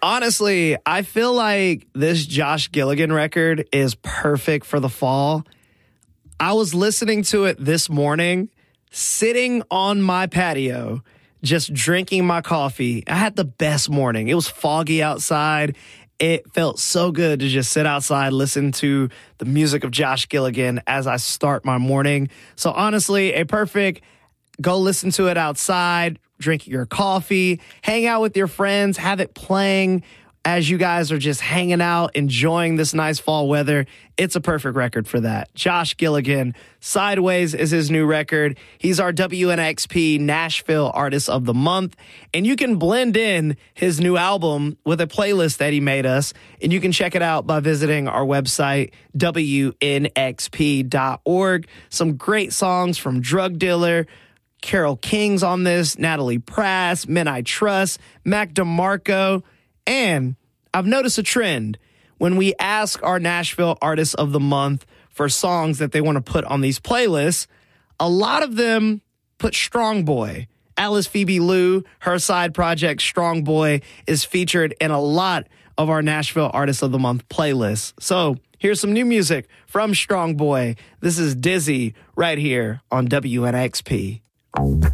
Honestly, I feel like this Josh Gilligan record is perfect for the fall. I was listening to it this morning, sitting on my patio, just drinking my coffee. I had the best morning. It was foggy outside. It felt so good to just sit outside, listen to the music of Josh Gilligan as I start my morning. So honestly, a perfect go listen to it outside, drink your coffee, hang out with your friends, have it playing as you guys are just hanging out, enjoying this nice fall weather. It's a perfect record for that. Josh Gilligan, Sideways is his new record. He's our WNXP Nashville Artist of the Month. And you can blend in his new album with a playlist that he made us. And you can check it out by visiting our website, WNXP.org. Some great songs from Drug Dealer, Carole King's on this, Natalie Prass, Men I Trust, Mac DeMarco. And I've noticed a trend when we ask our Nashville Artists of the Month for songs that they want to put on these playlists, a lot of them put Strong Boy. Alice Phoebe Lou, her side project Strong Boy, is featured in a lot of our Nashville Artists of the Month playlists. So here's some new music from Strong Boy. This is Dizzy right here on WNXP.